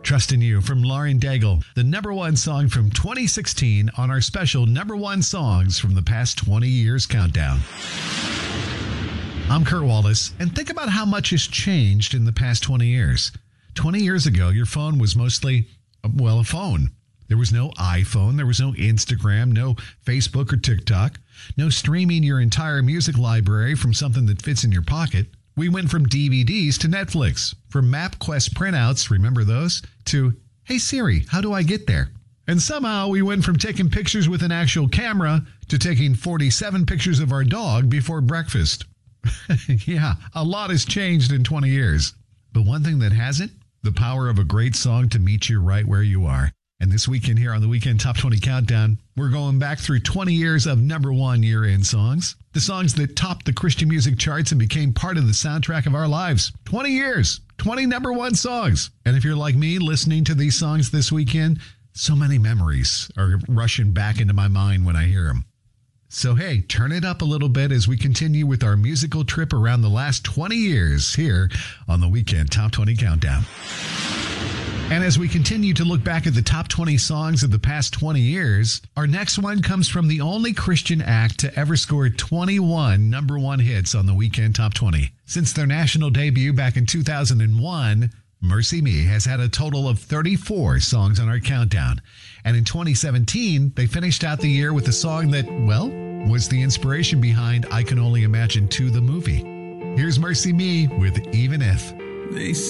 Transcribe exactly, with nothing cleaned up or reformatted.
Trust in You from Lauren Daigle, the number one song from twenty sixteen on our special number one songs from the past twenty years countdown. I'm Kurt Wallace, and think about how much has changed in the past twenty years. twenty years ago, your phone was mostly, well, a phone. There was no iPhone, there was no Instagram, no Facebook or TikTok, no streaming your entire music library from something that fits in your pocket. We went from D V Ds to Netflix, from MapQuest printouts, remember those, to, hey Siri, how do I get there? And somehow we went from taking pictures with an actual camera to taking forty-seven pictures of our dog before breakfast. Yeah, a lot has changed in twenty years. But one thing that hasn't, the power of a great song to meet you right where you are. And this weekend here on the Weekend Top twenty Countdown, we're going back through twenty years of number one year-end songs. The songs that topped the Christian music charts and became part of the soundtrack of our lives. twenty years, twenty number one songs. And if you're like me listening to these songs this weekend, so many memories are rushing back into my mind when I hear them. So hey, turn it up a little bit as we continue with our musical trip around the last twenty years here on the Weekend Top twenty Countdown. And as we continue to look back at the top twenty songs of the past twenty years, our next one comes from the only Christian act to ever score twenty-one number one hits on the Weekend Top twenty. Since their national debut back in two thousand one, Mercy Me has had a total of thirty-four songs on our countdown. And in twenty seventeen, they finished out the year with a song that, well, was the inspiration behind I Can Only Imagine two, the movie. Here's Mercy Me with Even If. They